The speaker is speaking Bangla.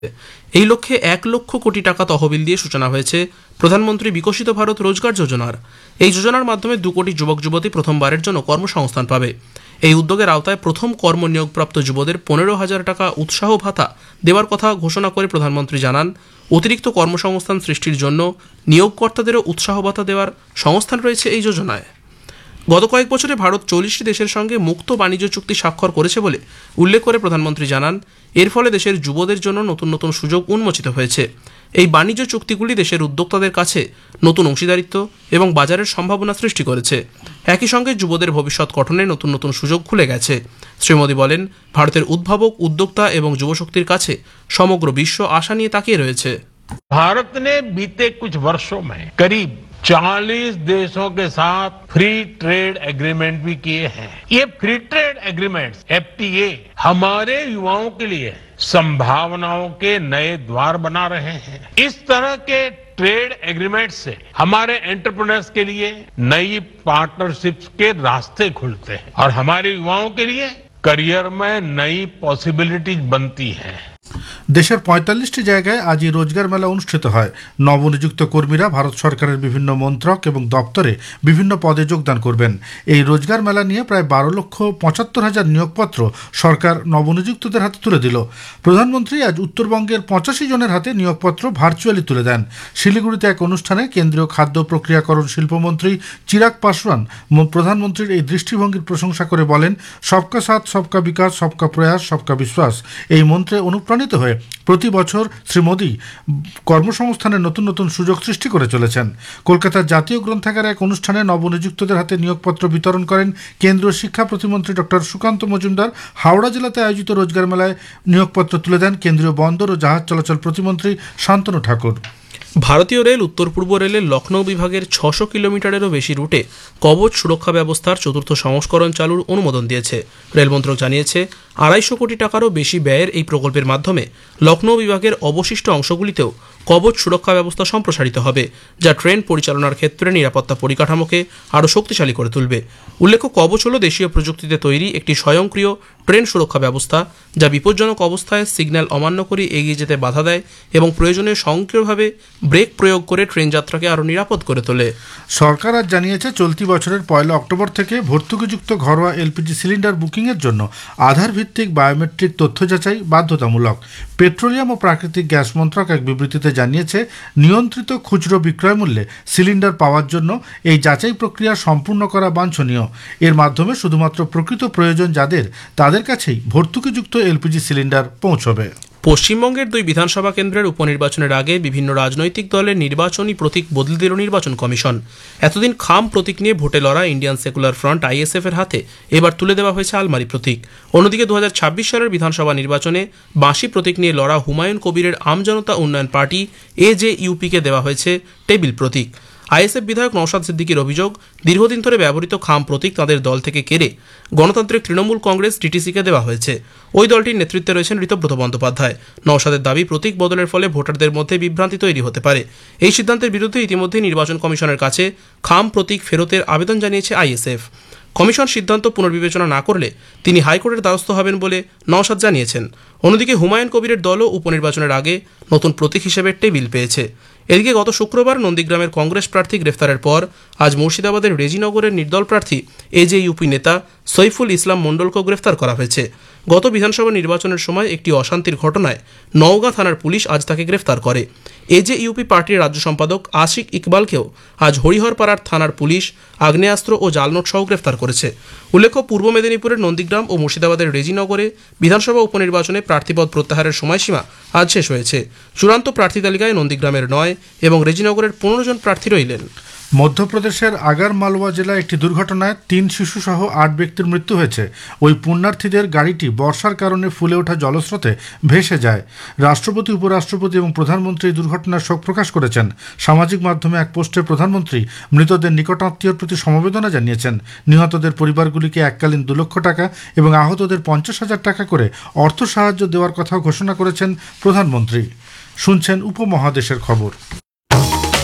এই লক্ষ্যে 1 লক্ষ কোটি টাকা তহবিল দিয়ে সূচনা হয়েছে প্রধানমন্ত্রী বিকশিত ভারত রোজগার যোজনার। এই যোজনার মাধ্যমে 2 কোটি যুবক যুবতী প্রথমবারের জন্য কর্মসংস্থান পাবে। এই উদ্যোগের আওতায় প্রথম কর্মনিয়োগপ্রাপ্ত যুবদের 15,000 টাকা উৎসাহ ভাতা দেওয়ার কথা ঘোষণা করে প্রধানমন্ত্রী জানান, অতিরিক্ত কর্মসংস্থান সৃষ্টির জন্য নিয়োগকর্তাদেরও উৎসাহ ভাতা দেওয়ার সংস্থান রয়েছে এই যোজনায়। গত কয়েক বছরে ভারত 40টি দেশের সঙ্গে মুক্ত বাণিজ্য চুক্তি স্বাক্ষর করেছে বলে উল্লেখ করে প্রধানমন্ত্রী জানান, এর ফলে দেশের যুবদের জন্য নতুন নতুন সুযোগ উন্মোচিত হয়েছে। এই বাণিজ্য চুক্তিগুলি দেশের উদ্যোক্তাদের কাছে নতুন অংশীদারিত্ব এবং বাজারের সম্ভাবনা সৃষ্টি করেছে। একই সঙ্গে যুবদের ভবিষ্যৎ গঠনে নতুন নতুন সুযোগ খুলে গেছে। শ্রী মোদী বলেন, ভারতের উদ্ভাবক, উদ্যোক্তা এবং যুবশক্তির কাছে সমগ্র বিশ্ব আশা নিয়ে তাকিয়ে রয়েছে। भारत ने बीते कुछ वर्षों में करीब 40 देशों के साथ फ्री ट्रेड एग्रीमेंट भी किए हैं। ये फ्री ट्रेड एग्रीमेंट्स FTA हमारे युवाओं के लिए संभावनाओं के नए द्वार बना रहे हैं। इस तरह के ट्रेड एग्रीमेंट से हमारे एंटरप्रेन्योर्स के लिए नई पार्टनरशिप्स के रास्ते खुलते हैं और हमारे युवाओं के लिए करियर में नई पॉसिबिलिटीज बनती हैं। দেশের ৪৫টি জায়গায় আজ এই রোজগার মেলা অনুষ্ঠিত হয়। নবনিযুক্ত কর্মীরা ভারত সরকারের বিভিন্ন মন্ত্রক এবং দপ্তরে বিভিন্ন পদে যোগদান করবেন। এই রোজগার মেলা নিয়ে প্রায় ১২,৭৫,০০০ নিয়োগপত্র সরকার নবনিযুক্তদের হাতে তুলে দিল। প্রধানমন্ত্রী আজ উত্তরবঙ্গের ৮৫ জনের হাতে নিয়োগপত্র ভার্চুয়ালি তুলে দেন। শিলিগুড়িতে এক অনুষ্ঠানে কেন্দ্রীয় খাদ্য প্রক্রিয়াকরণ শিল্পমন্ত্রী চিরাগ পাসওয়ান প্রধানমন্ত্রীর এই দৃষ্টিভঙ্গির প্রশংসা করে বলেন, সবকা সাথ, সবকা বিকাশ, সবকা প্রয়াস, সবকা বিশ্বাস এই মন্ত্রে অনুপ্রাণিত হয়ে প্রতি বছর শ্রী মোদী কর্মসংস্থানের নতুন নতুন সুযোগ সৃষ্টি করে চলেছেন। কলকাতার জাতীয় গ্রন্থাগারে এক অনুষ্ঠানে নবনিযুক্তদের হাতে নিয়োগপত্র বিতরণ করেন কেন্দ্রীয় শিক্ষা প্রতিমন্ত্রী ডক্টর সুকান্ত মজুমদার। হাওড়া জেলাতে আয়োজিত রোজগার মেলায় নিয়োগপত্র তুলে দেন কেন্দ্রীয় বন্দর ও জাহাজ চলাচল প্রতিমন্ত্রী শান্তনু ঠাকুর। ভারতীয় রেল উত্তর পূর্ব রেলের লখনৌ বিভাগের ৬০০ কিলোমিটারেরও বেশি রুটে কবচ সুরক্ষা ব্যবস্থার ৪র্থ সংস্করণ চালুর অনুমোদন দিয়েছে। রেল মন্ত্রক জানিয়েছে, ২৫০ কোটি টাকারও বেশি ব্যয়ের এই প্রকল্পের মাধ্যমে লখনৌ বিভাগের অবশিষ্ট অংশগুলিতেও কবচ সুরক্ষা ব্যবস্থা সম্প্রসারিত হবে, যা ট্রেন পরিচালনার ক্ষেত্রে নিরাপত্তা পরিকাঠামোকে আরও শক্তিশালী করে তুলবে। উল্লেখ্য, কবচ হল দেশীয় প্রযুক্তিতে তৈরি একটি স্বয়ংক্রিয় ট্রেন সুরক্ষা ব্যবস্থা, যা বিপজ্জনক অবস্থায় সিগন্যাল অমান্য করে এগিয়ে যেতে বাধা দেয় এবং প্রয়োজনে স্বয়ংক্রিয়ভাবে ব্রেক প্রয়োগ করে ট্রেন যাত্রাকে আরও নিরাপদ করে তোলে। সরকার আজ জানিয়েছে, চলতি বছরের ১ অক্টোবর থেকে ভর্তুকিযুক্ত ঘরোয়া এলপিজি সিলিন্ডার বুকিংয়ের জন্য আধার ভিত্তিক বায়োমেট্রিক তথ্য যাচাই বাধ্যতামূলক। পেট্রোলিয়াম ও প্রাকৃতিক গ্যাস মন্ত্রক এক বিবৃতিতে জানিয়েছে, নিয়ন্ত্রিত খুচরো বিক্রয় মূল্যে সিলিন্ডার পাওয়ার জন্য এই যাচাই প্রক্রিয়া সম্পূর্ণ করা বাঞ্ছনীয়। এর মাধ্যমে শুধুমাত্র প্রকৃত প্রয়োজন যাদের, তাদের কাছেই ভর্তুকিযুক্ত এলপিজি সিলিন্ডার পৌঁছবে। পশ্চিমবঙ্গের 2 বিধানসভা কেন্দ্রের উপনির্বাচনের আগে বিভিন্ন রাজনৈতিক দলের নির্বাচনী প্রতীক বদলে দিল নির্বাচন কমিশন। এতদিন খাম প্রতীক নিয়ে ভোটে লড়া ইন্ডিয়ান সেকুলার ফ্রন্ট ISF এর হাতে এবার তুলে দেওয়া হয়েছে আলমারি প্রতীক। অন্যদিকে 2026 সালের বিধানসভা নির্বাচনে বাঁশি প্রতীক নিয়ে লড়া হুমায়ুন কবিরের আমজনতা উন্নয়ন পার্টি AJUP-কে দেওয়া হয়েছে টেবিল প্রতীক। ISF বিধায়ক নওশাদ সিদ্দিকীর অভিযোগ, দীর্ঘদিন ধরে ব্যবহৃত খাম প্রতীক তাদের দল থেকে কেড়ে গণতান্ত্রিক তৃণমূল কংগ্রেস TTC-কে দেওয়া হয়েছে। ওই দলটির নেতৃত্বে রয়েছেন ঋতব্রত বন্দ্যোপাধ্যায়। নওশাদের দাবি, প্রতীক বদলের ফলে ভোটারদের মধ্যে বিভ্রান্তি তৈরি হতে পারে। এই সিদ্ধান্তের বিরুদ্ধে ইতিমধ্যে নির্বাচন কমিশনের কাছে খাম প্রতীক ফেরতের আবেদন জানিয়েছে ISF। কমিশন সিদ্ধান্ত পুনর্বিবেচনা না করলে তিনি হাইকোর্টের দ্বারস্থ হবেন বলে নওশাদ জানিয়েছেন। অন্যদিকে হুমায়ুন কবিরের দলও উপনির্বাচনের আগে নতুন প্রতীক হিসেবে টেবিল পেয়েছে। এদিকে গত শুক্রবার নন্দীগ্রামের কংগ্রেস প্রার্থী গ্রেফতারের পর আজ মুর্শিদাবাদের রেজিনগরের নির্দল প্রার্থী AJUP নেতা সৈফুল ইসলাম মণ্ডলকেও গ্রেফতার করা হয়েছে। গত বিধানসভা নির্বাচনের সময় একটি অশান্তির ঘটনায় নওগাঁ থানার পুলিশ আজ তাকে গ্রেফতার করে। AJUP পার্টির রাজ্য সম্পাদক আশিক ইকবালকেও আজ হরিহরপাড়ার থানার পুলিশ আগ্নেয়াস্ত্র ও জালনোট সহ গ্রেফতার করেছে। উল্লেখ্য, পূর্ব মেদিনীপুরের নন্দীগ্রাম ও মুর্শিদাবাদের রেজিনগরে বিধানসভা উপনির্বাচনে প্রার্থীপদ প্রত্যাহারের সময়সীমা আজ শেষ হয়েছে। চূড়ান্ত প্রার্থী তালিকায় নন্দীগ্রামের 9 এবং রেজিনগরের 15 জন প্রার্থী রইলেন। মধ্যপ্রদেশের আগার মালওয়া জেলায় একটি দুর্ঘটনায় 3 শিশুসহ 8 ব্যক্তির মৃত্যু হয়েছে। ওই পুণ্যার্থীদের গাড়িটি বর্ষার কারণে ফুলে ওঠা জলস্রোতে ভেসে যায়। রাষ্ট্রপতি, উপরাষ্ট্রপতি এবং প্রধানমন্ত্রী এই দুর্ঘটনার শোক প্রকাশ করেছেন। সামাজিক মাধ্যমে এক পোস্টে প্রধানমন্ত্রী মৃতদের নিকটাত্মীয়র প্রতি সমবেদনা জানিয়েছেন। নিহতদের পরিবারগুলিকে এককালীন 2 লক্ষ টাকা এবং আহতদের 50,000 টাকা করে অর্থ সাহায্য দেওয়ার কথাও ঘোষণা করেছেন প্রধানমন্ত্রী। শুনছেন উপমহাদেশের খবর।